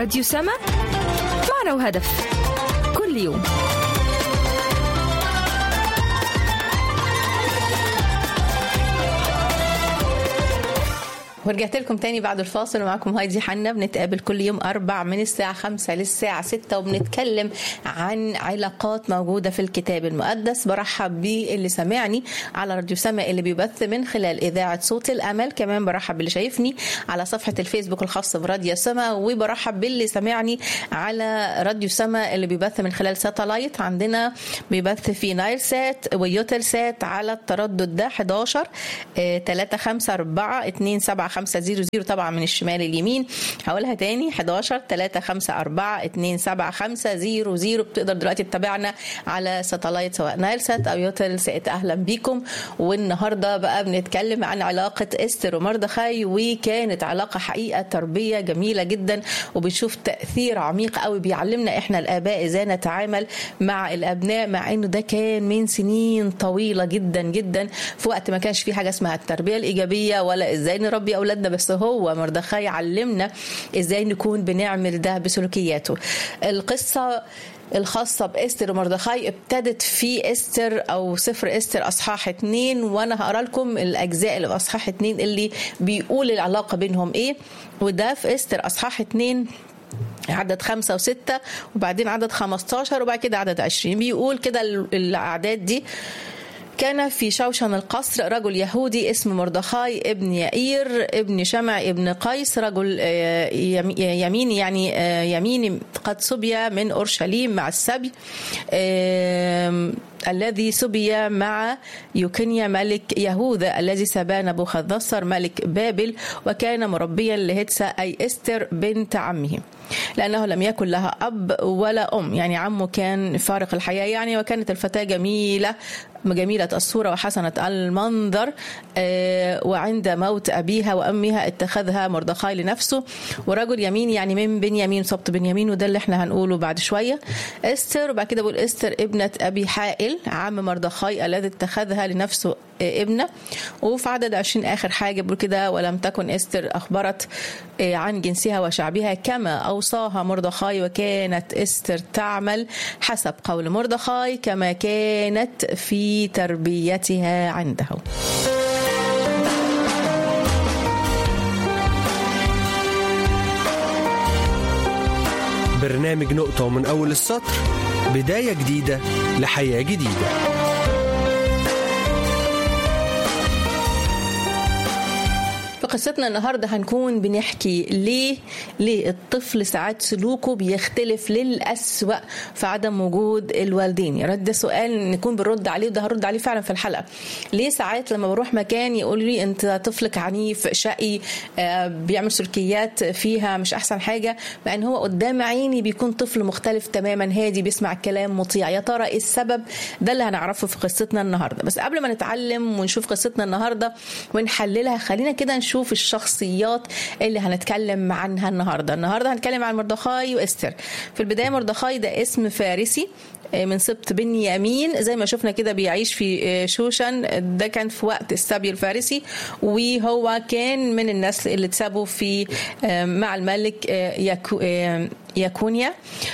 راديو سما، معنا وهدف كل يوم. ورجعت لكم تاني بعد الفاصل، ومعكم هايدي حنا. بنتقابل كل يوم 4 من الساعة 5 للساعة 6، وبنتكلم عن علاقات موجودة في الكتاب المقدس. برحب باللي سمعني على راديو سما اللي بيبث من خلال إذاعة صوت الأمل. كمان برحب باللي شايفني على صفحة الفيسبوك الخاصة براديو سما، وبرحب باللي سمعني على راديو سما اللي بيبث من خلال ساتلايت. عندنا بيبث في نايل سات ويوتل سات على التردد ده 11 354 27500. طبعا من الشمال اليمين. هقولها تاني 11 354 27500. بتقدر دلوقتي تتابعنا على ساتلايت سواء نايل سات او يوتل سات. اهلا بيكم. والنهارده بقى بنتكلم عن علاقه استر ومردخاي، وكانت علاقه حقيقه تربيه جميله جدا، وبنشوف تاثير عميق قوي بيعلمنا احنا الاباء ازاي نتعامل مع الابناء، مع انه ده كان من سنين طويله جدا جدا، في وقت ما كانش في حاجه اسمها التربيه الايجابيه ولا ازاي نربي اولادنا، بس هو مردخاي علمنا ازاي نكون بنعمل ده بسلوكياته. القصه الخاصة بإستر ومردخاي ابتدت في إستر أو سفر إستر أصحاح 2، وأنا هقرأ لكم الأجزاء اللي في أصحاح 2 اللي بيقول العلاقة بينهم إيه. وده في إستر أصحاح 2 عدد 5 و6، وبعدين عدد 15، وبعد كده عدد 20. بيقول كده الأعداد دي: كان في شوشن القصر رجل يهودي اسمه مردخاي ابن يائير ابن شمع ابن قيس، رجل يميني، يعني يميني، قد سبي من أورشليم مع السبي الذي سبي مع يوكنيا ملك يهوذا الذي سبى نبوخذنصر ملك بابل، وكان مربيا لهتسا أي استر بنت عمه، لأنه لم يكن لها أب ولا أم، يعني عمه كان فارق الحياة يعني. وكانت الفتاة جميلة الصورة وحسنة المنظر، وعند موت أبيها وأمها اتخذها مردخاي لنفسه. ورجل يمين، يعني من بنيامين، سبط بنيامين، وده اللي احنا هنقوله بعد شوية. استر، وبعد كده بقول استر ابنة أبي حائل عم مردخاي الذي اتخذها لنفسه ابنة. وفي عدد 20 آخر حاجة بقول كده: ولم تكن استر أخبرت عن جنسها وشعبها كما أوصاها مردخاي، وكانت استر تعمل حسب قول مردخاي كما كانت في تربيتها عنده. برنامج نقطة ومن أول السطر، بداية جديدة لحياة جديدة. قصتنا النهاردة هنكون بنحكي ليه الطفل ساعات سلوكه بيختلف للأسوأ في عدم وجود الوالدين. يا رد ده سؤال نكون بنرد عليه، وده هرد عليه فعلا في الحلقة. ليه ساعات لما بروح مكان يقول لي انت طفلك عنيف شقي بيعمل سلوكيات فيها مش احسن حاجة، مع ان هو قدام عيني بيكون طفل مختلف تماما، هادي، بيسمع الكلام، مطيع. يا ترى ايه السبب؟ ده اللي هنعرفه في قصتنا النهاردة. بس قبل ما نتعلم ونشوف قصتنا النهاردة ونحللها، خلينا كده نشوف الشخصيات اللي هنتكلم عنها النهاردة هنتكلم عن مردخاي وإستر. في البداية مردخاي ده اسم فارسي من سبط بنيامين، زي ما شفنا كده بيعيش في شوشن. ده كان في وقت السبي الفارسي، وهو كان من النسل اللي اتسابوا في مع الملك يكونيا.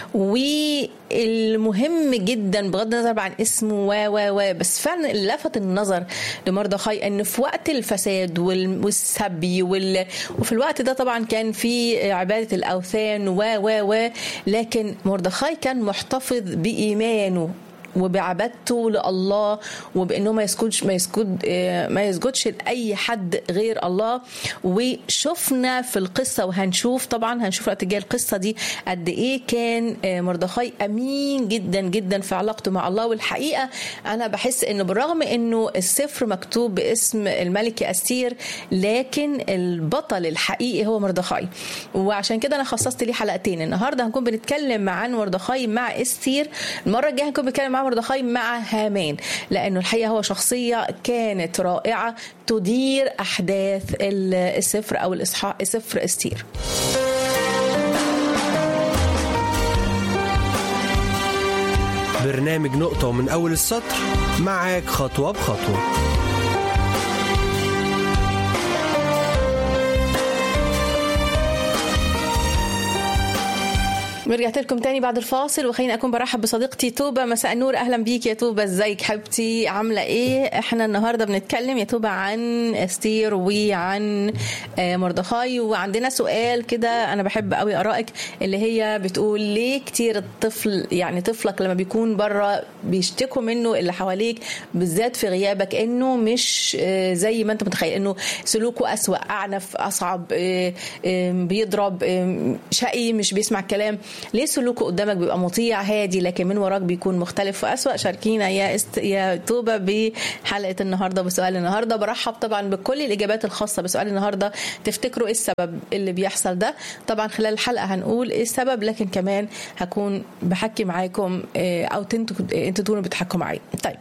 والمهم جدا بغض النظر عن اسمه بس فعلا اللي لفت النظر لمردخاي ان في وقت الفساد والسبي وفي الوقت ده طبعا كان في عبادة الأوثان لكن مردخاي كان محتفظ بإيمانه وبعبادته لله، وبانه ما يسجدش لاي حد غير الله. وشفنا في القصه، وهنشوف وقت جاي القصه دي قد ايه كان مردخاي امين جدا جدا في علاقته مع الله. والحقيقه انا بحس انه بالرغم انه السفر مكتوب باسم الملكه أستير، لكن البطل الحقيقي هو مردخاي. وعشان كده انا خصصت ليه حلقتين. النهارده هنكون بنتكلم عن مردخاي مع أستير، المره الجايه هنكون بنتكلم مع مردخاي مع هامان، لأنه الحقيقة هو شخصية كانت رائعة تدير أحداث السفر أو سفر أستير. برنامج نقطة ومن أول السطر، معاك خطوة بخطوة. رجعت لكم تاني بعد الفاصل، وخليني أكون برحب بصديقتي توبة. مساء النور، أهلا بيك يا توبة. ازيك حبيبتي، عاملة إيه؟ إحنا النهاردة بنتكلم يا توبة عن استير وعن مردخاي، وعندنا سؤال كده أنا بحب قوي آرائك، اللي هي بتقول ليه كتير الطفل يعني طفلك لما بيكون بره بيشتكوا منه اللي حواليك بالذات في غيابك إنه مش زي ما أنت متخيل، إنه سلوكه أسوأ، أعنف، أصعب، بيضرب، شقي، مش بيسمع كلام. ليه سلوكه قدامك بيبقى مطيع هادي لكن من وراك بيكون مختلف وأسوأ؟ شاركينا يا توبة بحلقة النهاردة بسؤال النهاردة. برحب طبعا بكل الإجابات الخاصة بسؤال النهاردة. تفتكروا إيه السبب اللي بيحصل ده؟ طبعا خلال الحلقة هنقول إيه السبب، لكن كمان هكون بحكي معاكم أو انتوا تكونوا بتحكوا معي. طيب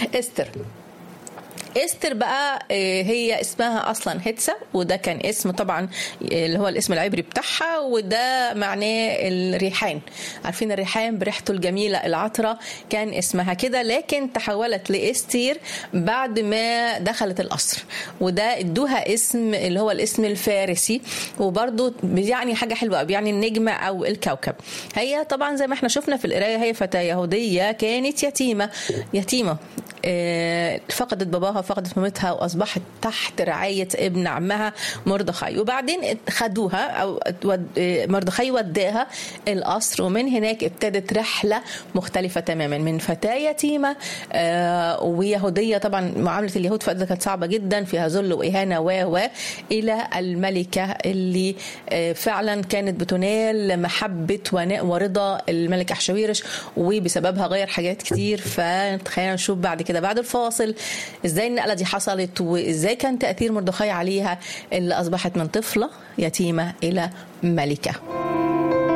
استر بقى هي اسمها اصلا هتسا، وده كان اسم طبعا اللي هو الاسم العبري بتاعها، وده معناه الريحان. عارفين الريحان بريحته الجميله العطره، كان اسمها كده، لكن تحولت لاستير بعد ما دخلت القصر، وده ادوها اسم اللي هو الاسم الفارسي، وبرضه يعني حاجه حلوه قوي، يعني النجمه او الكوكب. هي طبعا زي ما احنا شفنا في القرايه هي فتاه يهوديه كانت يتيمه فقدت باباها، فقدت مامتها، واصبحت تحت رعايه ابن عمها مردخاي. وبعدين خدوها او مردخاي وداها القصر، ومن هناك ابتدت رحله مختلفه تماما من فتاه يتيمه ويهوديه. طبعا معامله اليهود في كانت صعبه جدا، فيها ذل واهانه الى الملكه اللي فعلا كانت بتنال محبه ورضا الملك احشويرش، وبسببها غير حاجات كتير. فخلينا نشوف بعد كده بعد الفاصل ازاي النقله دي حصلت، وازاي كان تاثير مردخاي عليها اللي اصبحت من طفله يتيمه الى ملكه.